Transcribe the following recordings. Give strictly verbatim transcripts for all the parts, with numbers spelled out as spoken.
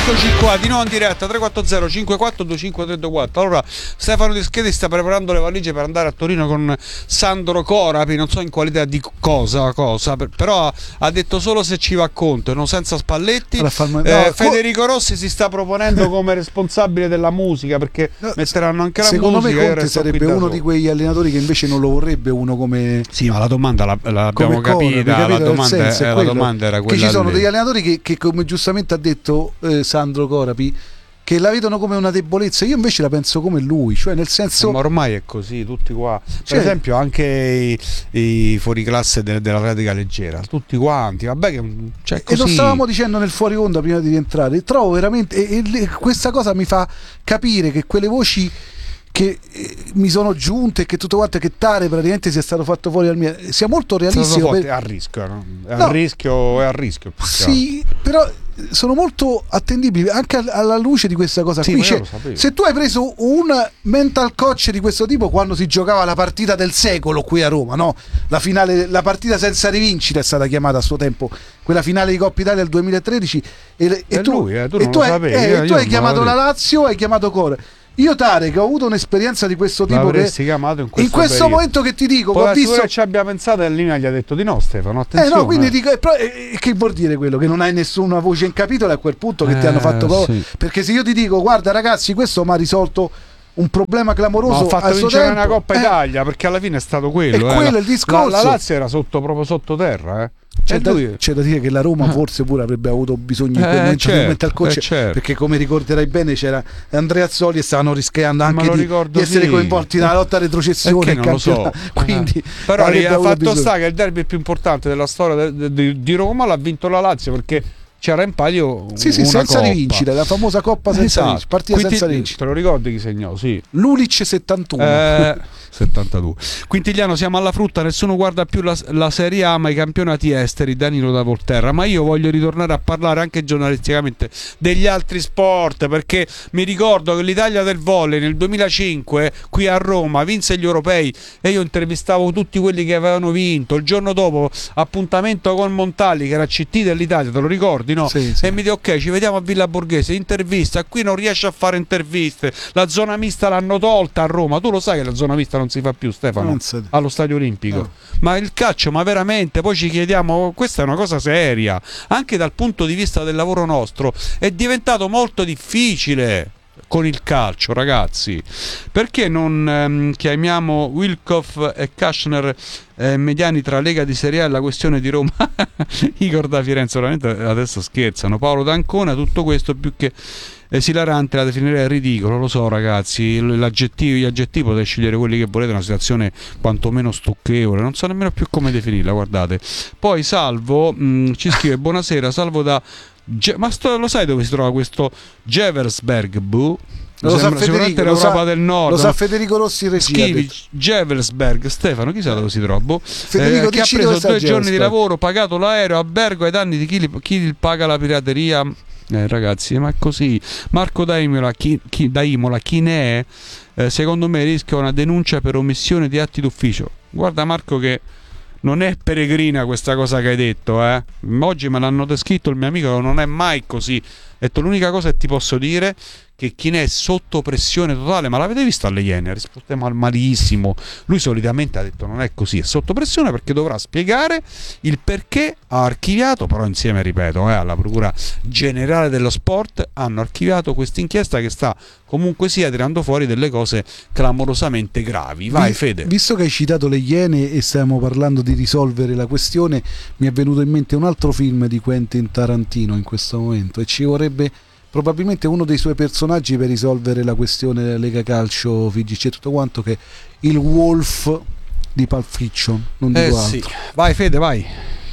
Eccoci qua di nuovo in diretta tre quattro zero cinque quattro due cinque tre due quattro. Allora, Stefano Di Schedi sta preparando le valigie per andare a Torino con Sandro Corapi, non so in qualità di cosa, cosa però ha detto solo se ci va Conte, no, senza Spalletti. Allora, farmi... eh, no, Federico Rossi si sta proponendo come responsabile della musica, perché no, metteranno anche la secondo musica. Secondo me Conte sarebbe uno di quegli allenatori che invece non lo vorrebbe uno come... Sì, ma la domanda la, l'abbiamo capita, capito, la, domanda, senso, è, la domanda era quella. Che ci sono lì. degli allenatori che, che come giustamente ha detto eh, Sandro Corapi, che la vedono come una debolezza. Io invece la penso come lui, cioè nel senso eh, ma ormai è così, tutti qua, per cioè, esempio anche i, i fuoriclasse de, dell'atletica leggera, tutti quanti, vabbè che cioè, così. E lo stavamo dicendo nel fuori onda prima di rientrare, trovo veramente e, e, questa cosa mi fa capire che quelle voci che eh, mi sono giunte, che tutto quanto, che Tare praticamente sia stato fatto fuori al mio, sia molto realistico per... è a rischio, no? È no, a rischio, è a rischio sì, però sono molto attendibili anche alla luce di questa cosa sì, qui. Cioè, se tu hai preso un mental coach di questo tipo quando si giocava la partita del secolo qui a Roma, no? La finale, la partita senza rivincita è stata chiamata a suo tempo, quella finale di Coppa Italia del duemilatredici, e, e tu, lui, eh, tu, e tu, hai, sapevi, eh, io, tu io hai chiamato la Lazio, hai chiamato Cora. Io Tare, che ho avuto un'esperienza di questo tipo, che chiamato in questo, in questo periodo. momento che ti dico, poi ho visto che ci abbia pensato e Lina gli ha detto di no, Stefano, attenzione. Eh no, quindi dico, eh, che vuol dire quello? Che non hai nessuna voce in capitolo a quel punto che eh, ti hanno fatto cosa? Sì. Perché se io ti dico, guarda ragazzi, questo mi ha risolto un problema clamoroso, ma ha fatto vincere tempo, una Coppa eh, Italia, perché alla fine è stato quello, è eh, quello la, il discorso. La, la Lazio era sotto, proprio sottoterra, eh. C'è da, lui... c'è da dire che la Roma forse pure avrebbe avuto bisogno in quel eh, momento certo, di mental coach, eh, certo. perché come ricorderai bene c'era Andrea Azzoli e stavano rischiando anche di, ricordo, di essere sì. coinvolti nella lotta a retrocessione, non lo so. quindi eh. però ha fatto bisogno. sta che il derby più importante della storia de, de, di Roma l'ha vinto la Lazio, perché c'era in palio sì, sì, una senza coppa. rivincita, la famosa coppa senza esatto. rivincita, partita Quinti, senza rivincita. Te lo ricordi chi segnò? Sì. Lulic settantuno. Eh, settantadue. Quintigliano, siamo alla frutta, nessuno guarda più la, la Serie A ma i campionati esteri. Danilo da Volterra. Ma io voglio ritornare a parlare anche giornalisticamente degli altri sport, perché mi ricordo che l'Italia del volley nel duemilacinque qui a Roma vinse gli europei e io intervistavo tutti quelli che avevano vinto. Il giorno dopo appuntamento con Montali, che era C T dell'Italia, te lo ricordi, no? Sì, sì. E mi dice ok, ci vediamo a Villa Borghese, intervista. Qui non riesce a fare interviste, la zona mista l'hanno tolta a Roma. Tu lo sai che la zona mista non si fa più, Stefano, allo Stadio Olimpico. No. Ma il calcio, ma veramente, poi ci chiediamo, questa è una cosa seria, anche dal punto di vista del lavoro nostro è diventato molto difficile con il calcio, ragazzi. Perché non ehm, chiamiamo Wilkoff e Kashner eh, mediani tra Lega di Serie A e la questione di Roma? Igor da Firenze, veramente adesso scherzano. Paolo D'Ancona, tutto questo più che esilarante la definirei ridicolo, lo so ragazzi, l'aggettivo, gli aggettivi potete scegliere quelli che volete, una situazione quantomeno stucchevole, non so nemmeno più come definirla, guardate. Poi Salvo mh, ci scrive buonasera, Salvo da Ge- ma sto, lo sai dove si trova questo Gevelsberg? Buh. Lo Sembra, sa Federico, sicuramente l'Europa lo sa, del Nord. Lo sa Federico Rossi in regia. Scrivi Gevelsberg, Stefano, chissà dove si trova. Federico, eh, che ha preso due giorni di lavoro, pagato l'aereo, albergo ai danni di chi, li, chi paga la pirateria. Eh, ragazzi, ma è così. Marco da Imola, chi, chi, da Imola, chi ne è? Eh, secondo me rischia una denuncia per omissione di atti d'ufficio. Guarda Marco che non è peregrina questa cosa che hai detto, eh? Oggi me l'hanno descritto il mio amico, non è mai così. Ho detto l'unica cosa che ti posso dire che chi ne è sotto pressione totale, ma l'avete visto alle Iene? Ha risposto mal, malissimo. Lui solitamente ha detto non è così, è sotto pressione perché dovrà spiegare il perché ha archiviato, però insieme, ripeto, eh, alla Procura Generale dello Sport hanno archiviato questa inchiesta che sta comunque sia tirando fuori delle cose clamorosamente gravi. Vai Fede. Visto che hai citato le Iene e stiamo parlando di risolvere la questione, mi è venuto in mente un altro film di Quentin Tarantino in questo momento e ci vorrebbe probabilmente uno dei suoi personaggi per risolvere la questione della Lega Calcio, V G C e tutto quanto, che è il Wolf di Pulp Fiction, non dico eh, altro. Sì. Vai Fede, vai.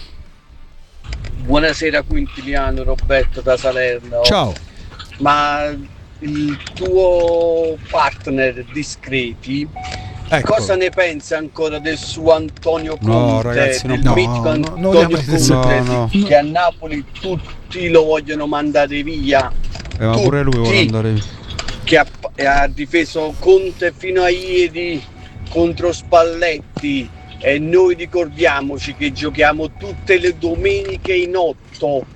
Buonasera Quintiliano, Roberto da Salerno. Ciao. Ma il tuo partner Discreti, ecco, cosa ne pensa ancora del suo Antonio Conte? No, ragazzi, del no, mitico no, Antonio no, Conte, no, no. che a Napoli tutti lo vogliono mandare via, eh, ma pure lui vuole andare via, che ha, ha difeso Conte fino a ieri contro Spalletti, e noi ricordiamoci che giochiamo tutte le domeniche in otto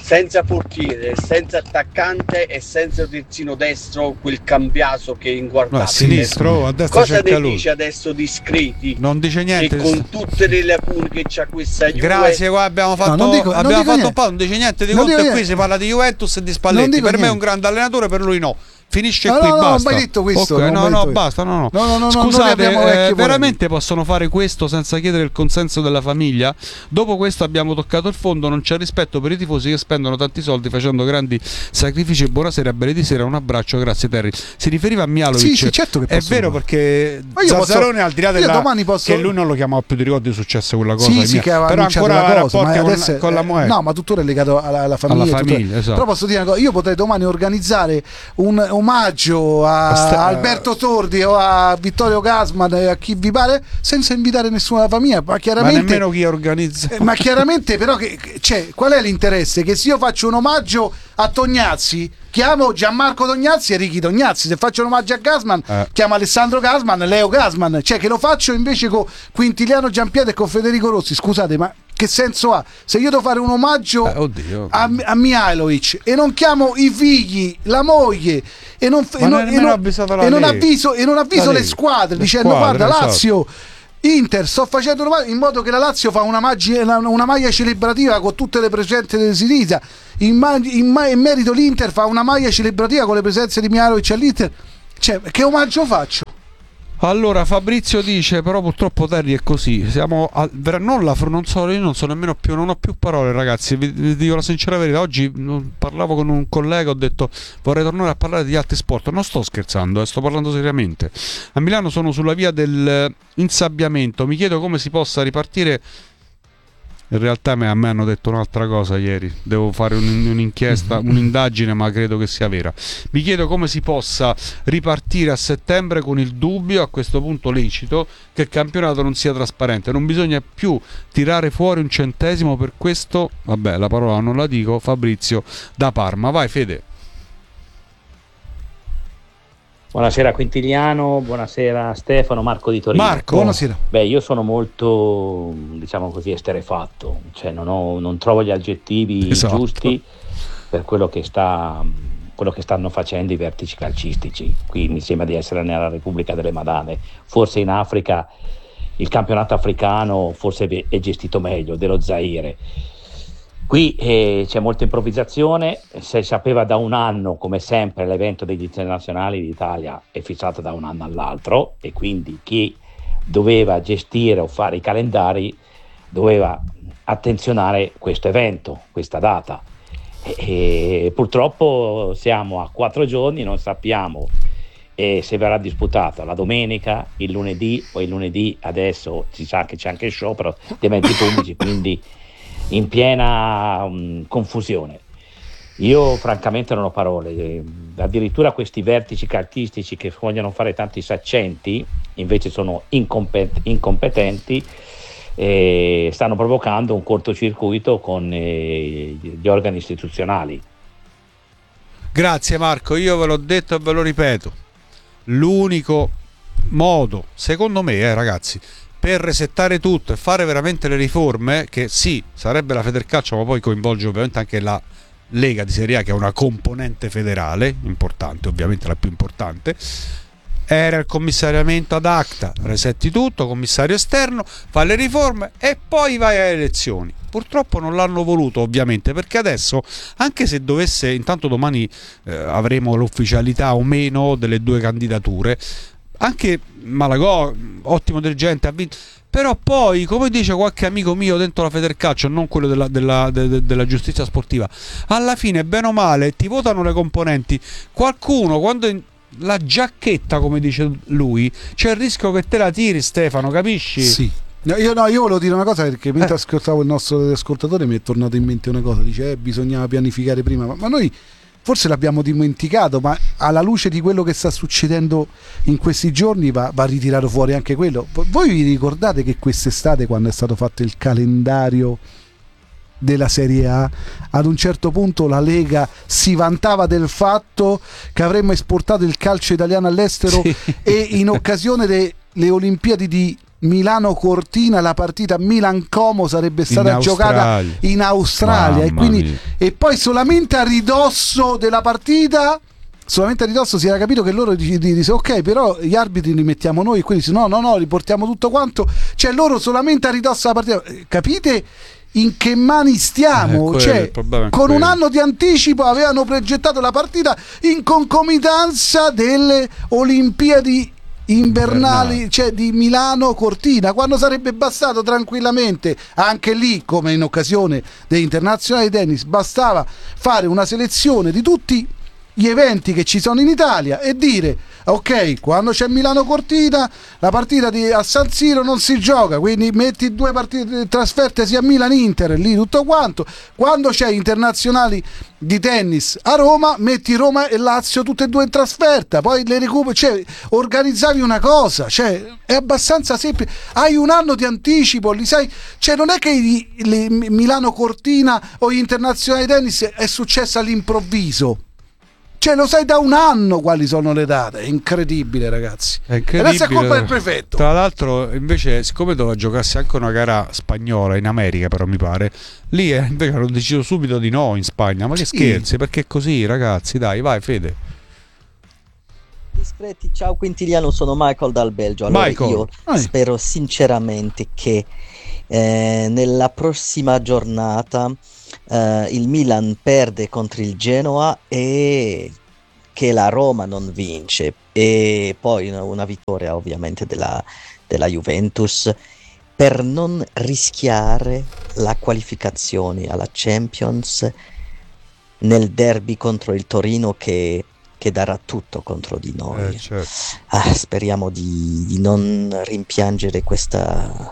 senza portiere, senza attaccante e senza il terzino destro, quel Cambiaso che è inguardabile. No, a sinistro, a destra cosa cerca ne lui. dice adesso di Scriti? Non dice niente. Che con tutte le lacune che c'ha questa Juve. Grazie, qua abbiamo fatto, no, non dico, abbiamo non fatto un po', non dice niente di Conte, e qui si parla di Juventus e di Spalletti. Per niente. Me è un grande allenatore, per lui no. Finisce no, qui, no, no, basta. Non mai detto questo. Okay, non no, no, detto basta. No, no. no, no, no Scusate, no, eh, veramente possono fare questo senza chiedere il consenso della famiglia? Dopo questo abbiamo toccato il fondo, non c'è rispetto per i tifosi che spendono tanti soldi facendo grandi sacrifici. Buonasera, bene sera, un abbraccio, grazie Terry. Si riferiva a Mialovic. Sì, sì, certo che è vero, fare. Perché Zazzarone posso, al di là della posso... che lui non lo chiamava più, ti ricordi successo quella cosa? Sì, sì, che aveva però ancora la cosa, ma con, adesso, con la eh, no, ma tuttora è legato alla, alla famiglia, alla famiglia esatto. Però posso dire una cosa, io potrei domani organizzare un omaggio a Sta... Alberto Sordi o a Vittorio Gassman, a chi vi pare, senza invitare nessuno della famiglia, ma chiaramente ma nemmeno chi organizza. Eh, ma chiaramente però che, cioè, qual è l'interesse? Che se io faccio un omaggio a Tognazzi, chiamo Gianmarco Tognazzi e Ricky Tognazzi, se faccio un omaggio a Gassman eh. chiamo Alessandro Gassman, Leo Gassman, cioè che lo faccio invece con Quintiliano Giampietro e con Federico Rossi. Scusate, ma che senso ha? Se io devo fare un omaggio eh, oddio, a, a Mihajlovic e non chiamo i figli, la moglie e non, e non, e non, e non avviso, e non avviso le squadre le dicendo squadre, guarda Lazio Inter, sto facendo in modo che la Lazio fa una, maglia, una maglia celebrativa con tutte le presenze del Sirisa, in, in, in merito l'Inter fa una maglia celebrativa con le presenze di Mihajlovic all'Inter, cioè che omaggio faccio? Allora Fabrizio dice però purtroppo Terry è così, siamo a, non la non so, io non so nemmeno più, non ho più parole ragazzi, vi, vi dico la sincera verità. Oggi non, parlavo con un collega, ho detto vorrei tornare a parlare di altri sport, non sto scherzando, eh, sto parlando seriamente. A Milano sono sulla via del insabbiamento, mi chiedo come si possa ripartire. In realtà a me hanno detto un'altra cosa ieri, devo fare un, un'inchiesta, un'indagine, ma credo che sia vera. Mi chiedo come si possa ripartire a settembre con il dubbio, a questo punto lecito, che il campionato non sia trasparente. Non bisogna più tirare fuori un centesimo per questo, vabbè la parola non la dico, Fabrizio da Parma. Vai Fede. Buonasera Quintiliano, buonasera Stefano, Marco di Torino. Marco, buonasera. Beh, io sono molto, diciamo così, esterefatto, cioè non, ho, non trovo gli aggettivi esatto. giusti per quello che, sta, quello che stanno facendo i vertici calcistici. Qui mi sembra di essere nella Repubblica delle Madane, forse in Africa il campionato africano forse è gestito meglio, dello Zaire. Qui eh, c'è molta improvvisazione, si sapeva da un anno, come sempre l'evento degli internazionali d'Italia è fissato da un anno all'altro e quindi chi doveva gestire o fare i calendari doveva attenzionare questo evento, questa data. E, e purtroppo siamo a quattro giorni, non sappiamo eh, se verrà disputato la domenica, il lunedì o il lunedì adesso si sa che c'è anche il sciopero dei mezzi pubblici, quindi in piena um, confusione. Io francamente non ho parole, eh, addirittura questi vertici calcistici che vogliono fare tanti saccenti invece sono incompet- incompetenti e stanno provocando un cortocircuito con eh, gli organi istituzionali. Grazie Marco, io ve l'ho detto e ve lo ripeto, l'unico modo secondo me eh, ragazzi per resettare tutto e fare veramente le riforme, che sì, sarebbe la Federcalcio, ma poi coinvolge ovviamente anche la Lega di Serie A, che è una componente federale importante, ovviamente la più importante, era il commissariamento ad acta, resetti tutto, commissario esterno, fa le riforme e poi vai alle elezioni. Purtroppo non l'hanno voluto ovviamente, perché adesso, anche se dovesse, intanto domani eh, avremo l'ufficialità o meno delle due candidature, anche Malagò, ottimo dirigente, ha vinto, però poi, come dice qualche amico mio dentro la Federcalcio, non quello della, della, de, della giustizia sportiva, alla fine bene o male ti votano le componenti, qualcuno quando in, la giacchetta, come dice lui, c'è il rischio che te la tiri, Stefano, capisci? Sì. No, io, no, io volevo dire una cosa, perché mentre eh. ascoltavo il nostro ascoltatore mi è tornato in mente una cosa, dice eh, bisognava pianificare prima, ma, ma noi forse l'abbiamo dimenticato, ma alla luce di quello che sta succedendo in questi giorni va, va ritirato fuori anche quello. Voi vi ricordate che quest'estate, quando è stato fatto il calendario della Serie A, ad un certo punto la Lega si vantava del fatto che avremmo esportato il calcio italiano all'estero sì. E in occasione delle Olimpiadi di Milano-Cortina, la partita Milan-Como sarebbe stata in giocata in Australia e, quindi, e poi solamente a ridosso della partita solamente a ridosso si era capito che loro dicono ok, però gli arbitri li mettiamo noi, e quindi no no no riportiamo tutto quanto, cioè loro solamente a ridosso della partita, capite in che mani stiamo? Eh, cioè, con quello. Un anno di anticipo avevano progettato la partita in concomitanza delle Olimpiadi invernali, invernali. Cioè di Milano-Cortina, quando sarebbe bastato tranquillamente, anche lì come in occasione degli internazionali di tennis, bastava fare una selezione di tutti gli eventi che ci sono in Italia e dire ok, quando c'è Milano-Cortina la partita di, a San Siro non si gioca, quindi metti due partite trasferte sia Milan-Inter, lì tutto quanto. Quando c'è internazionali di tennis a Roma metti Roma e Lazio tutte e due in trasferta, poi le recuperi, cioè organizzavi una cosa, cioè è abbastanza semplice, hai un anno di anticipo, li sai, cioè non è che Milano-Cortina o gli internazionali di tennis è successo all'improvviso. Cioè lo sai da un anno quali sono le date, è incredibile ragazzi, è incredibile. Adesso è colpa del prefetto. Tra l'altro invece siccome doveva giocarsi anche una gara spagnola in America però mi pare, lì eh, invece hanno deciso subito di no in Spagna, ma che sì. Scherzi, perché è così ragazzi, dai vai Fede. Discreti, ciao Quintiliano, sono Michael dal Belgio. Allora Michael. Io Ai. spero sinceramente che eh, nella prossima giornata Uh, il Milan perde contro il Genoa e che la Roma non vince, e poi una, una vittoria ovviamente della, della Juventus per non rischiare la qualificazione alla Champions nel derby contro il Torino che, che darà tutto contro di noi. Eh, certo. ah, speriamo di, di non rimpiangere questa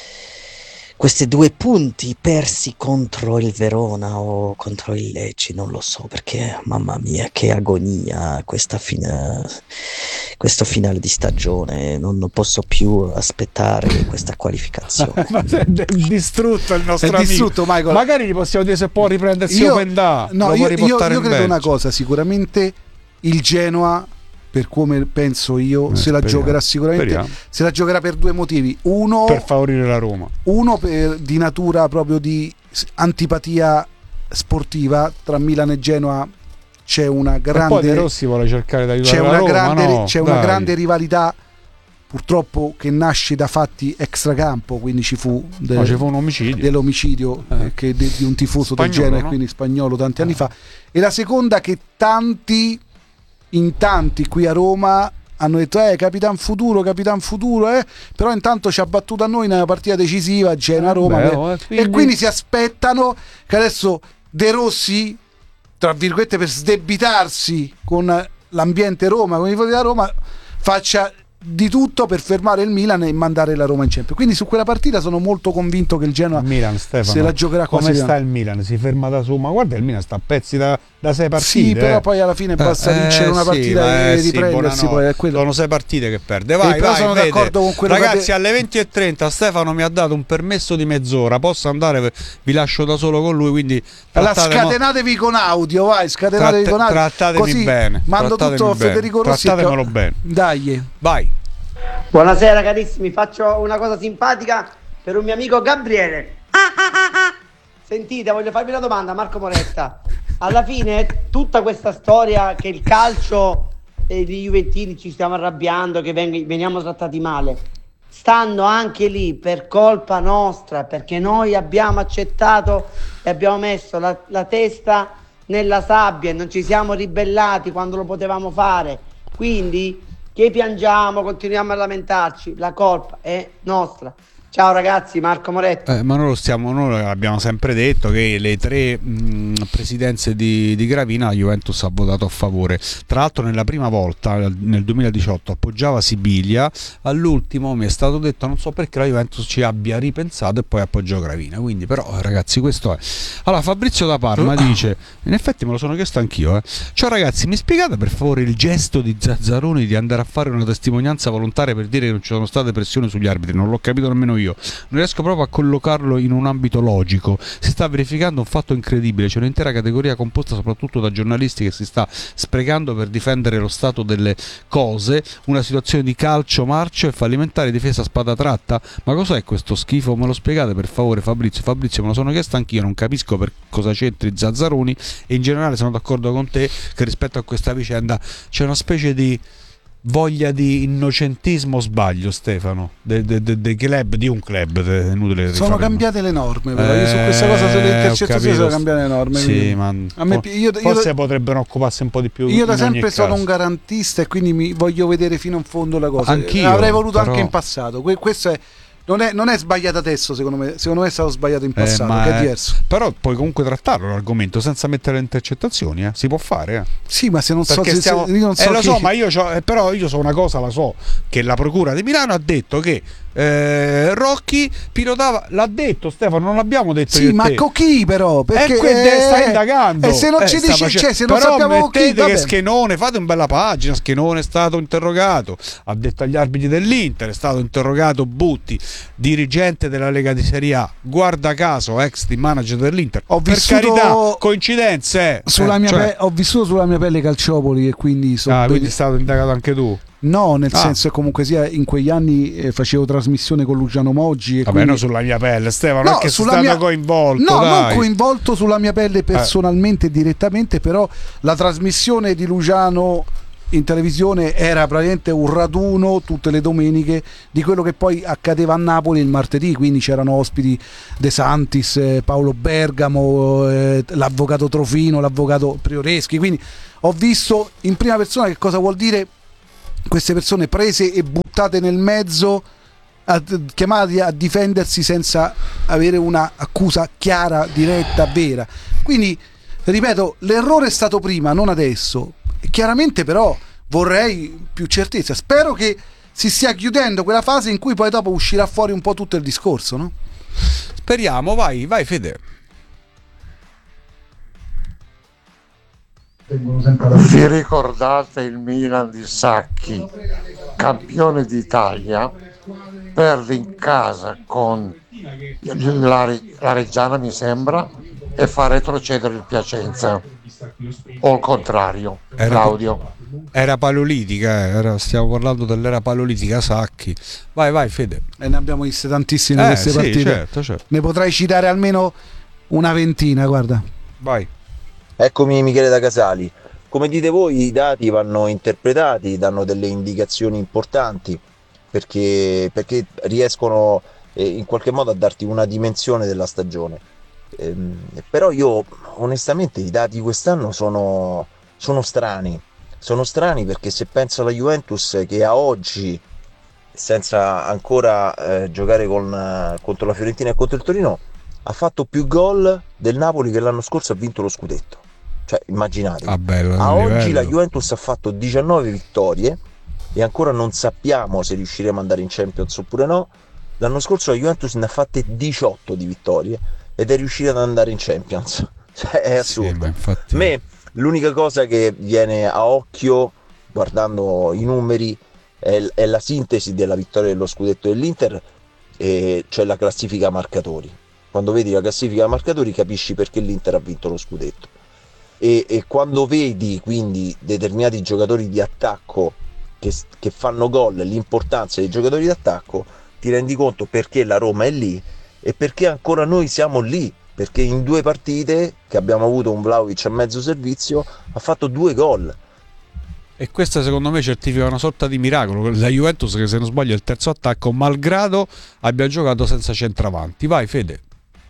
questi due punti persi contro il Verona o contro il Lecce, non lo so, perché mamma mia che agonia questa fine, questo finale di stagione, non posso più aspettare questa qualificazione. Ma è distrutto il nostro è amico. Distrutto, Michael. Magari gli possiamo dire se può riprendersi io, Open Da, no, io, io, io credo una cosa, sicuramente il Genoa, per come penso io, eh, se speriamo, la giocherà sicuramente speriamo. Se la giocherà per due motivi. Uno per favorire la Roma, uno per, di natura proprio di antipatia sportiva tra Milan e Genoa, c'è una grande, e poi De Rossi vuole cercare di aiutare c'è la una Roma, grande, no, c'è una grande rivalità purtroppo che nasce da fatti extracampo, quindi ci fu, de, no, ci fu un omicidio dell'omicidio eh. che de, di un tifoso Spagnolo, del genere, no? Quindi Spagnolo tanti eh. anni fa. E la seconda che tanti in tanti qui a Roma hanno detto eh Capitan Futuro, Capitan Futuro, eh però intanto ci ha battuto a noi nella partita decisiva Genoa-Roma, eh, beh, quindi... e quindi si aspettano che adesso De Rossi, tra virgolette, per sdebitarsi con l'ambiente Roma, con i tifosi da Roma, faccia di tutto per fermare il Milan e mandare la Roma in Champions. Quindi su quella partita sono molto convinto che il Genoa Milan, Stefano, se la giocherà come sta il Milan? Si ferma da su, ma guarda il Milan sta a pezzi da, da sei partite. Sì, però poi alla fine basta eh, vincere una partita sì, e riprendersi. Sì, poi è quello. Sono sei partite che perde. Vai, e vai, sono vede. d'accordo con quello. Ragazzi, che... alle venti e trenta Stefano mi ha dato un permesso di mezz'ora. Posso andare? Vi lascio da solo con lui. Quindi allora, scatenatevi mo... con audio, vai, scatenatevi Tratt- con audio. Trattatemi così bene. Mando trattatemi tutto a bene. Federico Rossi. Trattatemelo bene. Dai. Vai. Buonasera carissimi, faccio una cosa simpatica per un mio amico Gabriele. Ah, ah, ah, ah. Sentite, voglio farvi una domanda, Marco Moretta. Alla fine tutta questa storia che il calcio e gli juventini ci stiamo arrabbiando, che veng- veniamo trattati male, stanno anche lì per colpa nostra, perché noi abbiamo accettato e abbiamo messo la, la testa nella sabbia e non ci siamo ribellati quando lo potevamo fare. Quindi che piangiamo, continuiamo a lamentarci, la colpa è nostra. Ciao ragazzi, Marco Moretti. Eh, ma noi lo stiamo, noi abbiamo sempre detto che le tre mh, presidenze di, di Gravina la Juventus ha votato a favore. Tra l'altro nella prima volta, nel duemiladiciotto, appoggiava Sibilia, all'ultimo mi è stato detto, non so perché la Juventus ci abbia ripensato e poi appoggiò Gravina. Quindi però ragazzi questo è. Allora Fabrizio da Parma dice, in effetti me lo sono chiesto anch'io, eh. Ciao ragazzi, mi spiegate per favore il gesto di Zazzaroni di andare a fare una testimonianza volontaria per dire che non ci sono state pressioni sugli arbitri? Non l'ho capito nemmeno io. nemmeno io, non riesco proprio a collocarlo in un ambito logico. Si sta verificando un fatto incredibile, c'è un'intera categoria composta soprattutto da giornalisti che si sta sprecando per difendere lo stato delle cose, una situazione di calcio marcio e fallimentare, difesa a spada tratta. Ma cos'è questo schifo? Me lo spiegate per favore, Fabrizio? Fabrizio, me lo sono chiesto anch'io, non capisco per cosa c'entri Zazzaroni, e in generale sono d'accordo con te che rispetto a questa vicenda c'è una specie di voglia di innocentismo, sbaglio Stefano, del de, de, de club, di un club, è inutile sono cambiate le norme, però eh, io su questa cosa sulle intercettazioni sono cambiate le norme, sì, ma a me, io, forse io, potrebbero occuparsi un po' di più. Io da sempre sono un garantista e quindi mi voglio vedere fino in fondo la cosa. Anch'io, avrei voluto però... anche in passato. Questo è Non è, non è sbagliato adesso, secondo me. Secondo me è stato sbagliato in passato, eh, che è diverso. Però puoi comunque trattarlo l'argomento senza mettere le intercettazioni, eh? Si può fare, eh? Sì, ma se non Perché so se, stiamo... se, io non so eh, lo chi... so, ma io c'ho, eh, però io so una cosa, la so, che la procura di Milano ha detto che eh, Rocchi pilotava, l'ha detto Stefano, non l'abbiamo detto sì, io ma te. con chi però? Perché eh, que- sta indagando e se non eh, ci dice, face... cioè, se non però sappiamo chi, mettete che Schenone, fate un bella pagina, Schenone è stato interrogato, ha detto agli arbitri dell'Inter, è stato interrogato Butti, dirigente della Lega di Serie A, guarda caso ex team manager dell'Inter. Ho per vissuto... carità, coincidenze, sulla eh, mia cioè... pe... ho vissuto sulla mia pelle Calciopoli e quindi so ah, ben... quindi è stato indagato anche tu. No, nel ah. senso che comunque sia in quegli anni eh, facevo trasmissione con Luciano Moggi e vabbè, quindi... no, sulla mia pelle Stefano, no, non è che sulla sei mia... stato coinvolto, no, dai. non coinvolto sulla mia pelle personalmente eh. direttamente, però la trasmissione di Luciano in televisione era praticamente un raduno tutte le domeniche di quello che poi accadeva a Napoli il martedì, quindi c'erano ospiti De Santis, eh, Paolo Bergamo, eh, l'avvocato Trofino, l'avvocato Prioreschi, quindi ho visto in prima persona che cosa vuol dire queste persone prese e buttate nel mezzo, a, chiamati a difendersi senza avere una accusa chiara, diretta, vera. Quindi ripeto, l'errore è stato prima, non adesso. Chiaramente però vorrei più certezza. Spero che si stia chiudendo quella fase in cui poi dopo uscirà fuori un po' tutto il discorso, no? Speriamo, vai, vai Fede. Vi ricordate il Milan di Sacchi, campione d'Italia, perde in casa con la, la Reggiana mi sembra e fa retrocedere il Piacenza, o il contrario, era, Claudio? Era paleolitica, era, stiamo parlando dell'era paleolitica Sacchi. Vai vai Fede. E ne abbiamo viste tantissime eh, queste sì, partite, certo, certo. Ne potrai citare almeno una ventina, guarda. Vai. Eccomi Michele da Casali. Come dite voi, i dati vanno interpretati, danno delle indicazioni importanti perché, perché riescono eh, in qualche modo a darti una dimensione della stagione. Ehm, però io onestamente i dati quest'anno sono, sono strani. Sono strani perché se penso alla Juventus che a oggi, senza ancora eh, giocare con, contro la Fiorentina e contro il Torino, ha fatto più gol del Napoli che l'anno scorso ha vinto lo scudetto. Cioè immaginate, ah, bello, a oggi livello. La Juventus ha fatto diciannove vittorie e ancora non sappiamo se riusciremo ad andare in Champions oppure no. L'anno scorso la Juventus ne ha fatte diciotto di vittorie ed è riuscita ad andare in Champions. Cioè è assurdo. Sì, infatti... A me l'unica cosa che viene a occhio guardando i numeri è, è la sintesi della vittoria dello scudetto dell'Inter, e cioè la classifica marcatori. Quando vedi la classifica marcatori capisci perché l'Inter ha vinto lo scudetto. E, e quando vedi quindi determinati giocatori di attacco che, che fanno gol, l'importanza dei giocatori d'attacco, ti rendi conto perché la Roma è lì e perché ancora noi siamo lì, perché in due partite che abbiamo avuto un Vlahovic a mezzo servizio ha fatto due gol. E questa secondo me certifica una sorta di miracolo, la Juventus che se non sbaglio è il terzo attacco malgrado abbia giocato senza centravanti. Vai Fede.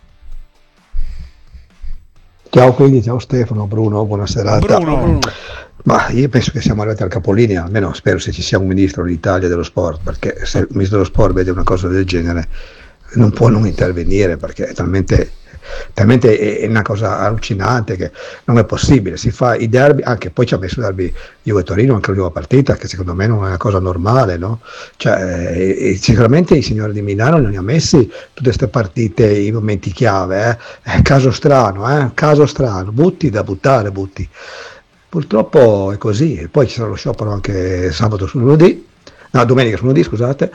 Ciao quindi, ciao Stefano, Bruno, buona serata. Bruno, Bruno. Ma io penso che siamo arrivati al capolinea, almeno spero se ci sia un ministro d'Italia dello sport, perché se il ministro dello sport vede una cosa del genere non può non intervenire, perché è talmente, talmente è una cosa allucinante che non è possibile. Si fa i derby, anche poi ci ha messo il derby Juve Torino, anche l'ultima partita, che secondo me non è una cosa normale, no? Cioè, e, e sicuramente i signori di Milano non li ha messi tutte queste partite in momenti chiave, eh? È caso strano, eh? Caso strano, butti da buttare, butti. Purtroppo è così. E poi ci sarà lo sciopero anche sabato su lunedì, no, domenica sono lì, scusate,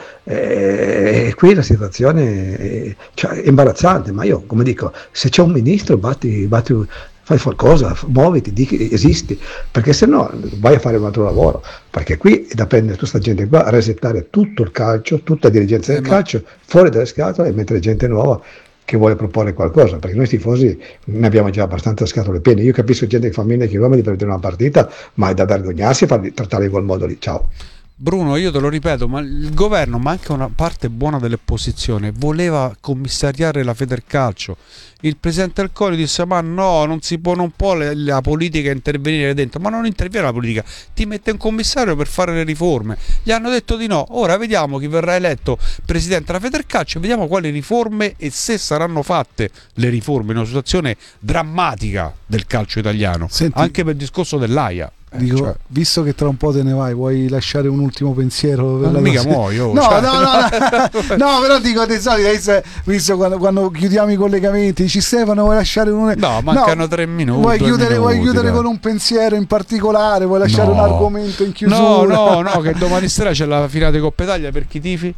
e eh, qui la situazione è, cioè, è imbarazzante, ma io come dico, se c'è un ministro batti, batti fai qualcosa, muoviti, di che esisti, perché se no vai a fare un altro lavoro, perché qui è da prendere tutta questa gente qua a resettare tutto il calcio, tutta la dirigenza del eh, calcio, ma... fuori dalle scatole, e mettere gente nuova che vuole proporre qualcosa, perché noi tifosi ne abbiamo già abbastanza scatole piene. Io capisco gente che fa mille chilometri per vedere una partita, ma è da vergognarsi e farli trattare in quel modo lì. Ciao. Bruno, io te lo ripeto, ma il governo, ma anche una parte buona dell'opposizione, voleva commissariare la Federcalcio. Il presidente del Coli disse: ma no, non si può, non può la politica intervenire dentro. Ma non interviene la politica, ti mette un commissario per fare le riforme. Gli hanno detto di no. Ora vediamo chi verrà eletto presidente della Federcalcio, vediamo quali riforme e se saranno fatte le riforme in una situazione drammatica del calcio italiano. Senti, anche per il discorso dell'Aia. Dico, cioè, visto che tra un po' te ne vai, vuoi lasciare un ultimo pensiero? Per non la mica muoio. No, cioè. no, no, no, no, però dico te solito, visto quando, quando chiudiamo i collegamenti, dici Stefano, vuoi lasciare un... No, mancano no, tre minuti. Vuoi chiudere, minuti, vuoi chiudere con un pensiero in particolare? Vuoi lasciare no. un argomento in chiusura? No, no, no, che domani sera c'è la finale di Coppa Italia per chi tifi?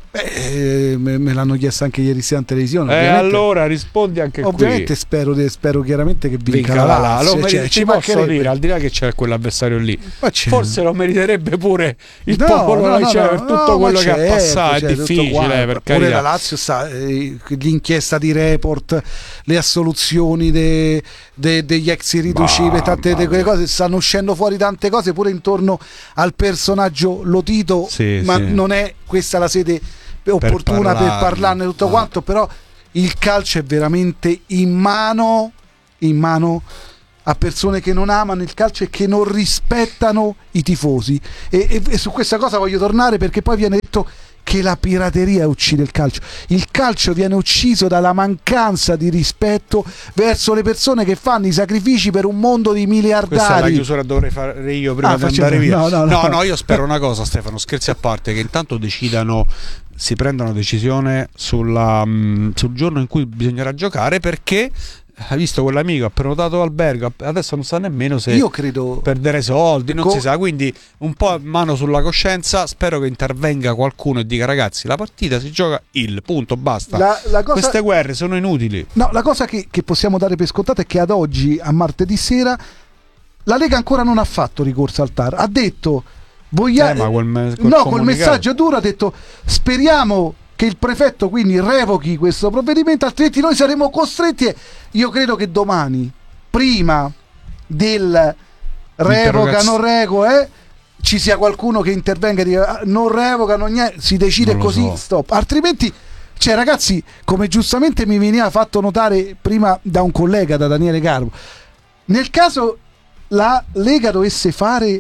Beh, me, me l'hanno chiesto anche ieri sera in televisione. E eh, allora rispondi anche ovviamente qui. Spero, spero chiaramente che vinca, vinca la Lazio. Lazio. Cioè, ci posso dire, al di là che c'è quell'avversario lì, forse lo meriterebbe pure il no, popolo no, no, cioè, no, per tutto no, quello che ha passato. Cioè, è difficile, per pure la Lazio sta, eh, l'inchiesta di Report, le assoluzioni de, de, degli ex irriducibili, tante de quelle cose, stanno uscendo fuori tante cose pure intorno al personaggio Lotito, sì, ma sì. non è questa la sede opportuna per, per parlarne tutto ah. quanto, però il calcio è veramente in mano in mano a persone che non amano il calcio e che non rispettano i tifosi e, e, e su questa cosa voglio tornare, perché poi viene detto che la pirateria uccide il calcio. Il calcio viene ucciso dalla mancanza di rispetto verso le persone che fanno i sacrifici per un mondo di miliardari. Questa è la chiusura che dovrei fare io prima ah, di andare via. No no, no, no, no, io spero una cosa, Stefano, scherzi a parte, che intanto decidano, si prendano decisione sulla, mh, sul giorno in cui bisognerà giocare, perché hai visto quell'amico ha prenotato l'albergo, adesso non sa nemmeno se io credo perdere soldi, non co- si sa, quindi un po' mano sulla coscienza. Spero che intervenga qualcuno e dica: ragazzi, la partita si gioca il punto, basta, la, la cosa... queste guerre sono inutili. No, la cosa che, che possiamo dare per scontata è che ad oggi, a martedì sera, la Lega ancora non ha fatto ricorso al T A R, ha detto voglia... eh, ma quel me- quel no, col messaggio duro ha detto speriamo che il prefetto quindi revochi questo provvedimento, altrimenti noi saremo costretti. Io credo che domani, prima del revoca non revoca, eh, ci sia qualcuno che intervenga e dica non revoca, non niente, si decide così, so. Stop. Altrimenti, cioè ragazzi, come giustamente mi veniva fatto notare prima da un collega, da Daniele Garbo, nel caso la Lega dovesse fare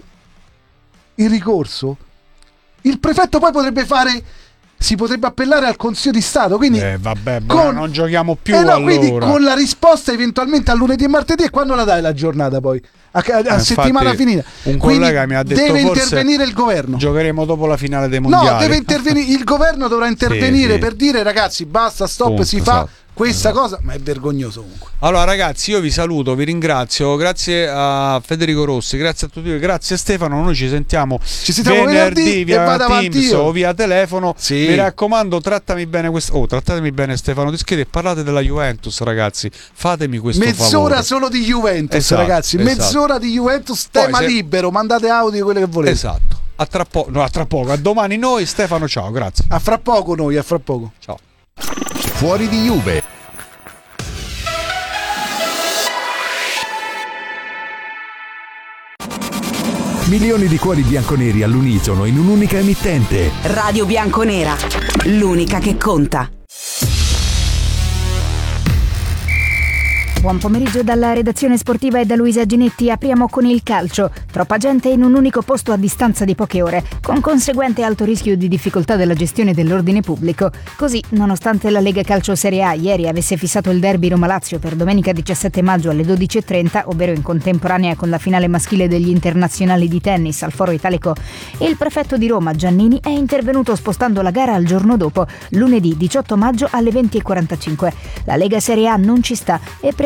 il ricorso, il prefetto poi potrebbe fare, si potrebbe appellare al Consiglio di Stato, quindi eh, vabbè, con, non giochiamo più, eh no, allora. Quindi con la risposta eventualmente a lunedì e martedì, e quando la dai la giornata poi? A, a, a eh, settimana finita. Un collega quindi mi ha detto deve forse intervenire il governo. Giocheremo dopo la finale dei mondiali. No, deve intervenire il governo, dovrà intervenire sì, sì. per dire ragazzi basta, stop, Punto, si fa esatto. questa esatto. cosa, ma è vergognoso comunque. Allora ragazzi, io vi saluto, vi ringrazio, grazie a Federico Rossi, grazie a tutti, grazie a Stefano. Noi ci sentiamo, ci sentiamo venerdì, venerdì via Teams o via telefono. Sì. Mi raccomando, trattami bene questo. Oh, trattatemi bene Stefano Dischetti e parlate della Juventus, ragazzi. Fatemi questo mezz'ora favore. Mezz'ora solo di Juventus, esatto, ragazzi. Esatto. Mezz'ora di Juventus, tema se... libero, mandate audio quello che volete. Esatto. A tra poco, no, a tra poco, a domani noi. Stefano, ciao, grazie. A fra poco noi, a fra poco. Ciao. Fuori di Juve. Milioni di cuori bianconeri all'unisono in un'unica emittente. Radio Bianconera, l'unica che conta. Buon pomeriggio dalla redazione sportiva e da Luisa Ginetti. Apriamo con il calcio. Troppa gente in un unico posto a distanza di poche ore, con conseguente alto rischio di difficoltà della gestione dell'ordine pubblico. Così, nonostante la Lega Calcio Serie A ieri avesse fissato il derby Roma-Lazio per domenica diciassette maggio alle dodici e trenta, ovvero in contemporanea con la finale maschile degli internazionali di tennis al Foro Italico, il prefetto di Roma, Giannini, è intervenuto spostando la gara al giorno dopo, lunedì diciotto maggio alle venti e quarantacinque. La Lega Serie A non ci sta e preannuncia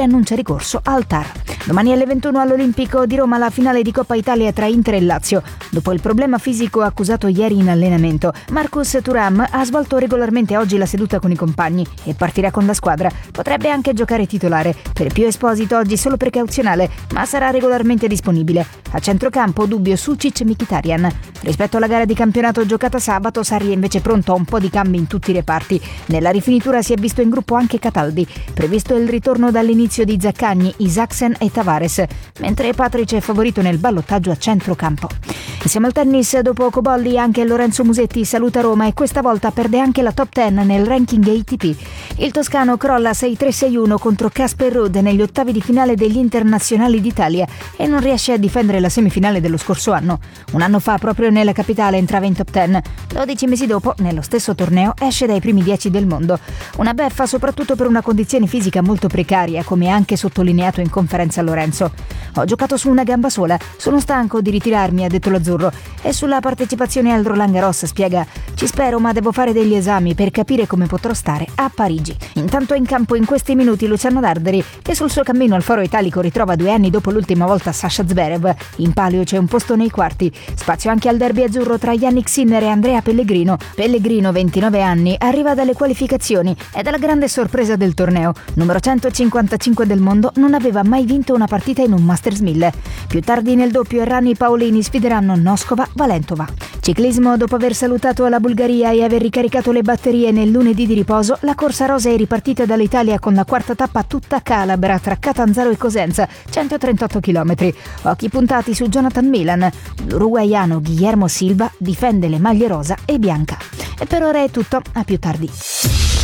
preannuncia ricorso al T A R. Domani alle ventuno all'Olimpico di Roma la finale di Coppa Italia tra Inter e Lazio. Dopo il problema fisico accusato ieri in allenamento, Marcus Thuram ha svolto regolarmente oggi la seduta con i compagni e partirà con la squadra. Potrebbe anche giocare titolare. Per Pio Esposito oggi solo precauzionale, ma sarà regolarmente disponibile. A centrocampo dubbio Sucic e Mkhitaryan. Rispetto alla gara di campionato giocata sabato, Sarri è invece pronto a un po' di cambi in tutti i reparti. Nella rifinitura si è visto in gruppo anche Cataldi. Previsto il ritorno dall'inizio di Zaccagni, Isaacsen e Tavares, mentre Patric è favorito nel ballottaggio a centrocampo. Insieme al tennis, dopo Cobolli, anche Lorenzo Musetti saluta Roma e questa volta perde anche la top dieci nel ranking A T P. Il toscano crolla sei tre sei uno contro Casper Ruud negli ottavi di finale degli internazionali d'Italia e non riesce a difendere la semifinale dello scorso anno. Un anno fa, proprio nella capitale, entrava in top dieci. dodici mesi dopo, nello stesso torneo, esce dai primi dieci del mondo. Una beffa soprattutto per una condizione fisica molto precaria, come anche sottolineato in conferenza Lorenzo. Ho giocato su una gamba sola, sono stanco di ritirarmi, ha detto l'azzurro. E sulla partecipazione al Roland Garros spiega: ci spero, ma devo fare degli esami per capire come potrò stare a Parigi. Intanto in campo in questi minuti Luciano Darderi, che sul suo cammino al foro italico ritrova due anni dopo l'ultima volta Sasha Zverev. In palio c'è un posto nei quarti, spazio anche al derby azzurro tra Yannick Sinner e Andrea Pellegrino. Pellegrino, ventinove anni, arriva dalle qualificazioni ed è la grande sorpresa del torneo. Numero centocinquantacinque del mondo, non aveva mai vinto una partita in un Masters mille. Più tardi nel doppio Errani e Paolini sfideranno Noskova Valentova. Ciclismo: dopo aver salutato la Bulgaria e aver ricaricato le batterie nel lunedì di riposo, la corsa rosa è ripartita dall'Italia con la quarta tappa tutta calabra tra Catanzaro e Cosenza, centotrentotto chilometri. Occhi puntati su Jonathan Milan. L'uruguaiano Guillermo Silva difende le maglie rosa e bianca. E per ora è tutto, a più tardi.